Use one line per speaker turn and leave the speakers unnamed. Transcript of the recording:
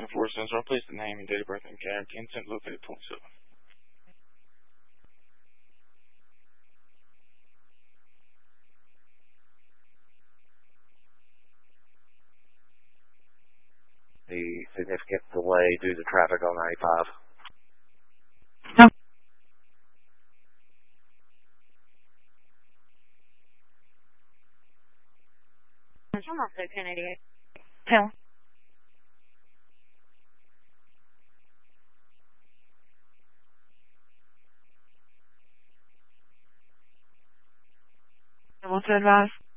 for Central, place the name and date of birth and guarantee intent located 27.
The significant delay due to traffic on 95.
No.
I'm also 1088.
Hill. Able to advise?